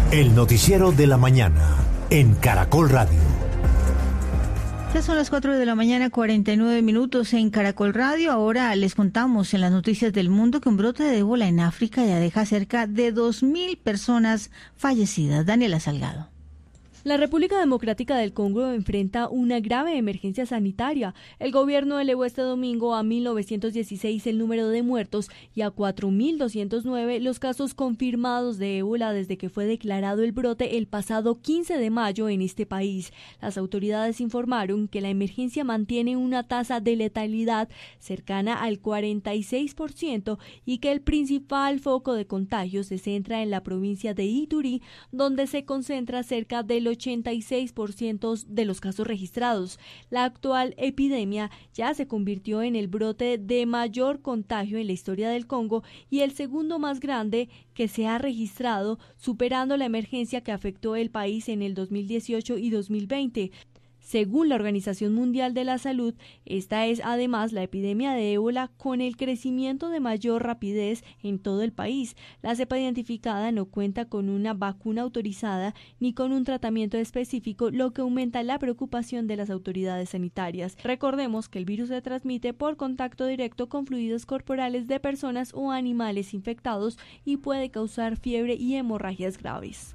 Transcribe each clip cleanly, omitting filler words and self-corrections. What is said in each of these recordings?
El noticiero de la mañana en Caracol Radio. Ya son las 4 de la mañana, 49 minutos en Caracol Radio. Ahora les contamos en las noticias del mundo que un brote de ébola en África ya deja cerca de 2.000 personas fallecidas. Daniela Salgado. La República Democrática del Congo enfrenta una grave emergencia sanitaria. El gobierno elevó este domingo a 1.916 el número de muertos y a 4.209 los casos confirmados de ébola desde que fue declarado el brote el pasado 15 de mayo en este país. Las autoridades informaron que la emergencia mantiene una tasa de letalidad cercana al 46% y que el principal foco de contagio se centra en la provincia de Ituri, donde se concentra cerca del 86% de los casos registrados. La actual epidemia ya se convirtió en el brote de mayor contagio en la historia del Congo y el segundo más grande que se ha registrado, superando la emergencia que afectó el país en el 2018 y 2020. Según la Organización Mundial de la Salud, esta es además la epidemia de ébola con el crecimiento de mayor rapidez en todo el país. La cepa identificada no cuenta con una vacuna autorizada ni con un tratamiento específico, lo que aumenta la preocupación de las autoridades sanitarias. Recordemos que el virus se transmite por contacto directo con fluidos corporales de personas o animales infectados y puede causar fiebre y hemorragias graves.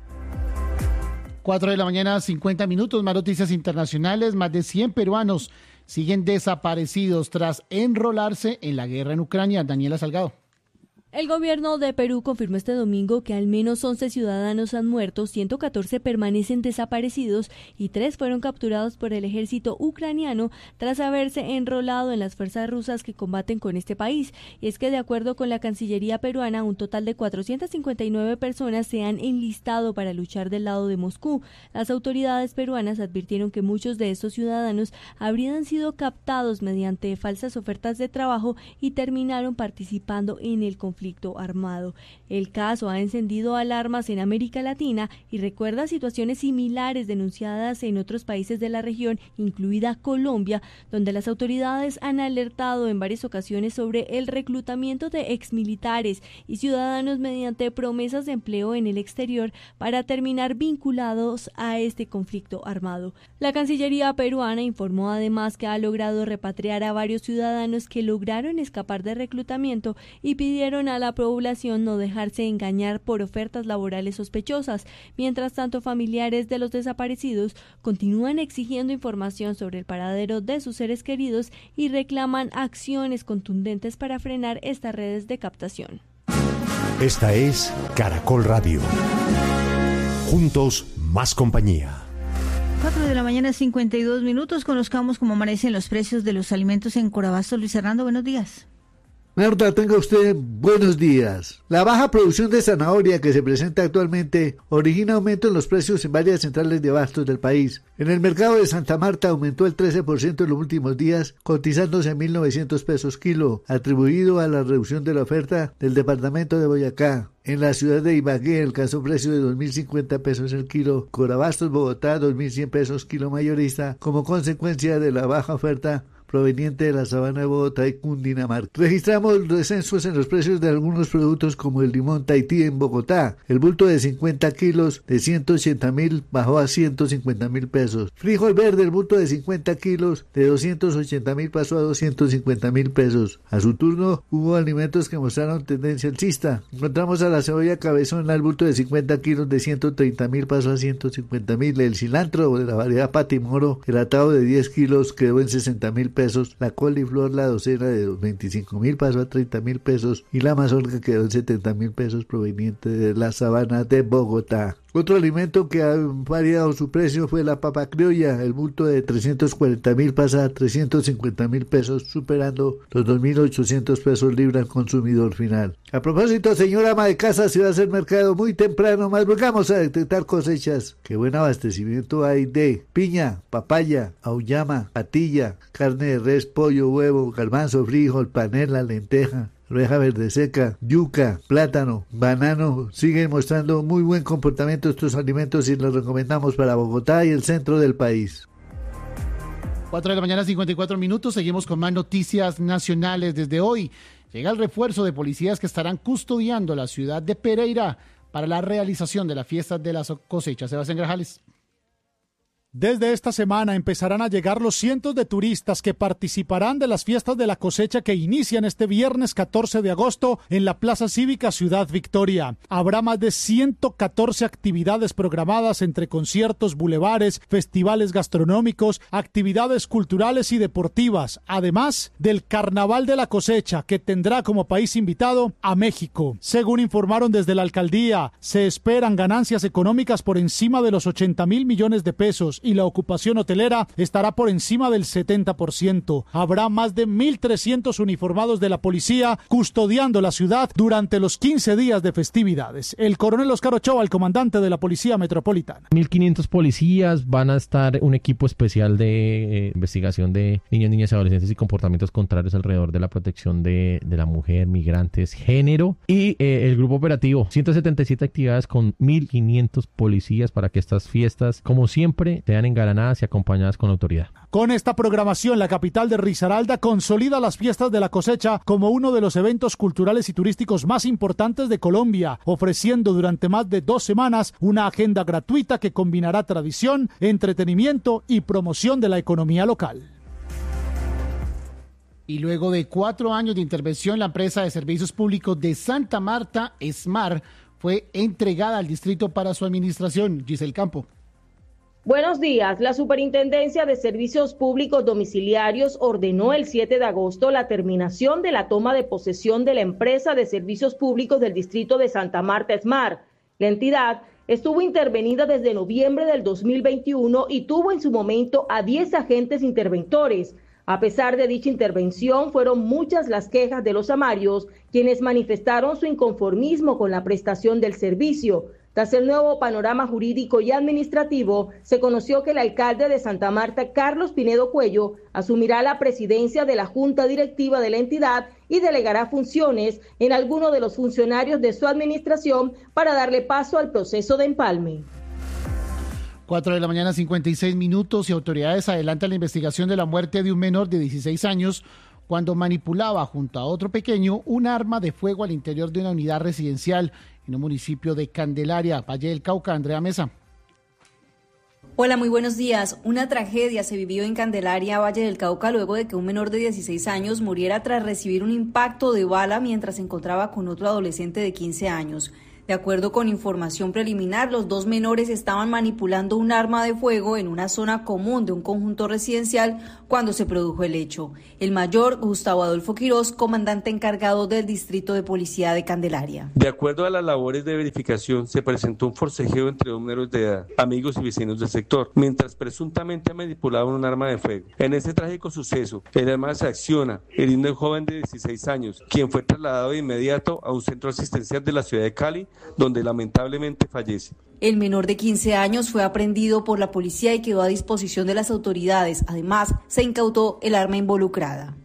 4 de la mañana, 50 minutos, más noticias internacionales. Más de 100 peruanos siguen desaparecidos tras enrolarse en la guerra en Ucrania. Daniela Salgado. El gobierno de Perú confirmó este domingo que al menos 11 ciudadanos han muerto, 114 permanecen desaparecidos y 3 fueron capturados por el ejército ucraniano tras haberse enrolado en las fuerzas rusas que combaten con este país. Y es que de acuerdo con la Cancillería peruana, un total de 459 personas se han enlistado para luchar del lado de Moscú. Las autoridades peruanas advirtieron que muchos de estos ciudadanos habrían sido captados mediante falsas ofertas de trabajo y terminaron participando en el conflicto armado. El caso ha encendido alarmas en América Latina y recuerda situaciones similares denunciadas en otros países de la región, incluida Colombia, donde las autoridades han alertado en varias ocasiones sobre el reclutamiento de exmilitares y ciudadanos mediante promesas de empleo en el exterior para terminar vinculados a este conflicto armado. La Cancillería peruana informó además que ha logrado repatriar a varios ciudadanos que lograron escapar de reclutamiento y pidieron a la población no dejarse engañar por ofertas laborales sospechosas. Mientras tanto, familiares de los desaparecidos continúan exigiendo información sobre el paradero de sus seres queridos y reclaman acciones contundentes para frenar estas redes de captación. Esta es Caracol Radio. Juntos, más compañía. 4 de la mañana, 52 minutos. Conozcamos cómo amanecen los precios de los alimentos en Corabasto. Luis Hernando, buenos días. Marta, tenga usted buenos días. La baja producción de zanahoria que se presenta actualmente origina aumento en los precios en varias centrales de abastos del país. En el mercado de Santa Marta aumentó el 13% en los últimos días, cotizándose en 1.900 pesos kilo, atribuido a la reducción de la oferta del departamento de Boyacá. En la ciudad de Ibagué alcanzó precio de 2.050 pesos el kilo, Corabastos Bogotá 2.100 pesos kilo mayorista, como consecuencia de la baja oferta proveniente de la sabana de Bogotá y Cundinamarca. Registramos descensos en los precios de algunos productos como el limón Tahití en Bogotá. El bulto de 50 kilos de 180.000 bajó a 150.000 pesos. Frijol verde, el bulto de 50 kilos de 280.000 pasó a 250.000 pesos. A su turno hubo alimentos que mostraron tendencia alcista. Encontramos a la cebolla cabezona, el bulto de 50 kilos de 130.000 pasó a 150.000. El cilantro de la variedad Patimoro, el atado de 10 kilos quedó en 60.000 pesos. La coliflor, la docena de 25.000 pasó a 30.000 pesos y la mazorca quedó en 70.000 pesos proveniente de la sabana de Bogotá. Otro alimento que ha variado su precio fue la papa criolla. El bulto de 340.000 pasa a 350.000 pesos, superando los 2.800 pesos libra al consumidor final. A propósito, señora ama de casa, si va a hacer mercado muy temprano, madrugamos a detectar cosechas. Qué buen abastecimiento hay de piña, papaya, auyama, patilla, carne de res, pollo, huevo, garbanzo, frijol, panela, lenteja, arveja verde seca, yuca, plátano, banano. Siguen mostrando muy buen comportamiento estos alimentos y los recomendamos para Bogotá y el centro del país. 4 de la mañana, 54 minutos. Seguimos con más noticias nacionales. Desde hoy llega el refuerzo de policías que estarán custodiando la ciudad de Pereira para la realización de las fiestas de las cosechas. Sebastián Grajales. Desde esta semana empezarán a llegar los cientos de turistas que participarán de las fiestas de la cosecha que inician este viernes 14 de agosto en la Plaza Cívica Ciudad Victoria. Habrá más de 114 actividades programadas entre conciertos, bulevares, festivales gastronómicos, actividades culturales y deportivas, además del Carnaval de la Cosecha, que tendrá como país invitado a México. Según informaron desde la alcaldía, se esperan ganancias económicas por encima de los 80.000 millones de pesos y la ocupación hotelera estará por encima del 70%. Habrá más de 1.300 uniformados de la policía custodiando la ciudad durante los 15 días de festividades. El coronel Oscar Ochoa, el comandante de la Policía Metropolitana. 1.500 policías, van a estar un equipo especial de investigación de niños, niñas y adolescentes y comportamientos contrarios alrededor de la protección de la mujer, migrantes, género y el grupo operativo. 177 actividades con 1.500 policías para que estas fiestas, como siempre, sean engalanadas y acompañadas con autoridad. Con esta programación, la capital de Risaralda consolida las fiestas de la cosecha como uno de los eventos culturales y turísticos más importantes de Colombia, ofreciendo durante más de 2 semanas una agenda gratuita que combinará tradición, entretenimiento y promoción de la economía local. Y luego de 4 años de intervención, la empresa de servicios públicos de Santa Marta, ESMAR, fue entregada al distrito para su administración. Giselle Campo. Buenos días. La Superintendencia de Servicios Públicos Domiciliarios ordenó el 7 de agosto la terminación de la toma de posesión de la empresa de servicios públicos del distrito de Santa Marta, ESMAR. La entidad estuvo intervenida desde noviembre del 2021 y tuvo en su momento a 10 agentes interventores. A pesar de dicha intervención, fueron muchas las quejas de los samarios, quienes manifestaron su inconformismo con la prestación del servicio. Tras el nuevo panorama jurídico y administrativo, se conoció que el alcalde de Santa Marta, Carlos Pinedo Cuello, asumirá la presidencia de la junta directiva de la entidad y delegará funciones en alguno de los funcionarios de su administración para darle paso al proceso de empalme. 4 de la mañana, 56 minutos, y autoridades adelantan la investigación de la muerte de un menor de 16 años cuando manipulaba junto a otro pequeño un arma de fuego al interior de una unidad residencial en un municipio de Candelaria, Valle del Cauca. Andrea Mesa. Hola, muy buenos días. Una tragedia se vivió en Candelaria, Valle del Cauca, luego de que un menor de 16 años muriera tras recibir un impacto de bala mientras se encontraba con otro adolescente de 15 años. De acuerdo con información preliminar, los 2 menores estaban manipulando un arma de fuego en una zona común de un conjunto residencial cuando se produjo el hecho. El mayor, Gustavo Adolfo Quirós, comandante encargado del Distrito de Policía de Candelaria. De acuerdo a las labores de verificación, se presentó un forcejeo entre 2 menores de edad, amigos y vecinos del sector, mientras presuntamente manipulaban un arma de fuego. En ese trágico suceso, el arma se acciona, hiriendo a un joven de 16 años, quien fue trasladado de inmediato a un centro asistencial de la ciudad de Cali, donde lamentablemente fallece. El menor de 15 años fue aprehendido por la policía y quedó a disposición de las autoridades. Además, se incautó el arma involucrada.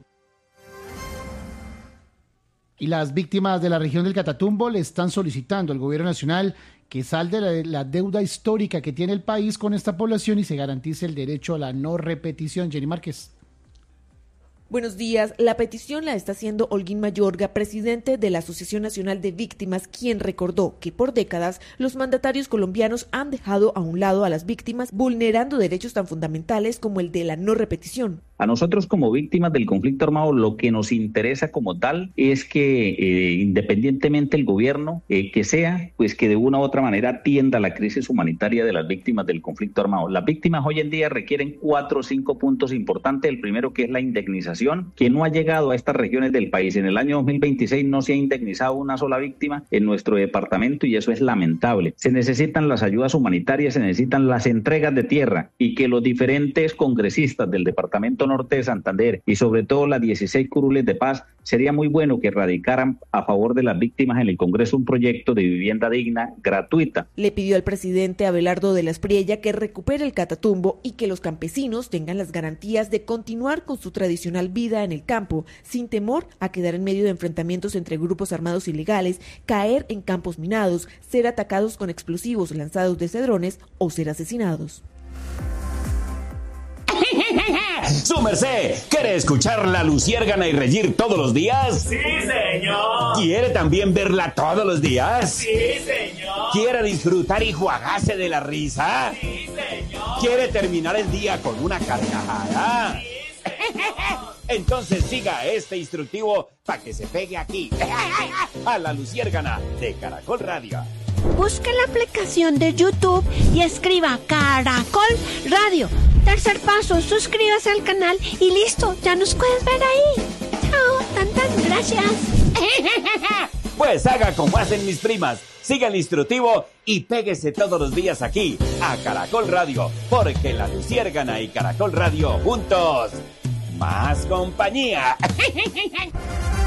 Y las víctimas de la región del Catatumbo le están solicitando al gobierno nacional que salde la deuda histórica que tiene el país con esta población y se garantice el derecho a la no repetición. Jenny Márquez. Buenos días. La petición la está haciendo Holguín Mayorga, presidente de la Asociación Nacional de Víctimas, quien recordó que por décadas los mandatarios colombianos han dejado a un lado a las víctimas, vulnerando derechos tan fundamentales como el de la no repetición. A nosotros como víctimas del conflicto armado lo que nos interesa como tal es que independientemente el gobierno que sea, pues que de una u otra manera atienda la crisis humanitaria de las víctimas del conflicto armado. Las víctimas hoy en día requieren 4 o 5 puntos importantes. El primero, que es la indemnización, que no ha llegado a estas regiones del país. En el año 2026 no se ha indemnizado una sola víctima en nuestro departamento y eso es lamentable. Se necesitan las ayudas humanitarias, se necesitan las entregas de tierra y que los diferentes congresistas del departamento norte de Santander y sobre todo las 16 curules de paz, sería muy bueno que radicaran a favor de las víctimas en el Congreso un proyecto de vivienda digna gratuita. Le pidió al presidente Abelardo de la Espriella que recupere el Catatumbo y que los campesinos tengan las garantías de continuar con su tradicional vida en el campo, sin temor a quedar en medio de enfrentamientos entre grupos armados ilegales, caer en campos minados, ser atacados con explosivos lanzados desde drones o ser asesinados. Su merced, ¿quiere escuchar La Luciérgana y reír todos los días? Sí, señor. ¿Quiere también verla todos los días? Sí, señor. ¿Quiere disfrutar y juagarse de la risa? Sí, señor. ¿Quiere terminar el día con una carcajada? Sí, señor. Entonces siga este instructivo para que se pegue aquí, a La Luciérgana de Caracol Radio. Busque la aplicación de YouTube y escriba Caracol Radio. Tercer paso, suscríbase al canal y listo, ya nos puedes ver ahí. Chao, tantas gracias. Pues haga como hacen mis primas, siga el instructivo y péguese todos los días aquí, a Caracol Radio, porque La Luciérgana y Caracol Radio juntos, más compañía.